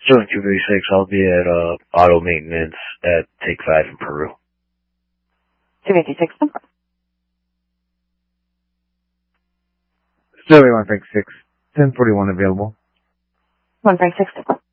Sterling 236, I'll be at auto maintenance at Take 5 in Peru. 286. Sterling 136, 1041 available. 136.